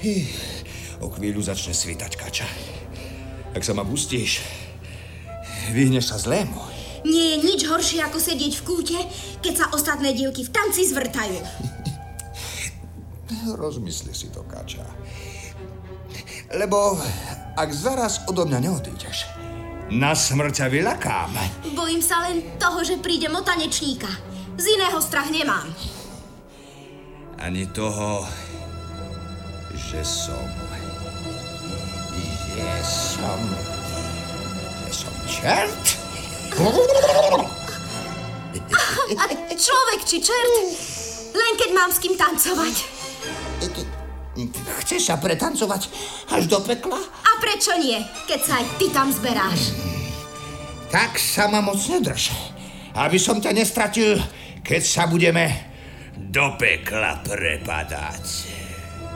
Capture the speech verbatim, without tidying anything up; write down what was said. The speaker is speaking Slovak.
O chvíľu začne svítať, Kača. Ak sa ma pustíš, vyhneš sa zlému. Nie je nič horšie, ako sedieť v kúte, keď sa ostatné dievky v tanci zvrtajú. Rozmysli si to, Kača. Lebo ak zaraz odo mňa neodídeš, na smrť ťa vylakám. Bojím sa len toho, že prídem o tanečníka. Z iného strach nemám. Ani toho, že som... Že som... Že som čert? A človek či čert? Len keď mám s kým tancovať. Chceš sa pretancovať až do pekla? A prečo nie, keď sa aj ty tam zberáš? Tak sa ma moc nedrž, aby som ťa nestratil, keď sa budeme do pekla prepadať.